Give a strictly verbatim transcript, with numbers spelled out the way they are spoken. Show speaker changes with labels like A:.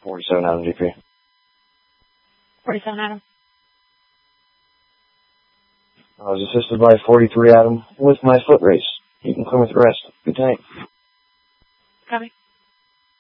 A: forty-seven Adam G P.
B: forty-seven Adam.
A: I was assisted by forty-three Adam with my foot race. You can come with the rest. Good night.
B: Copy.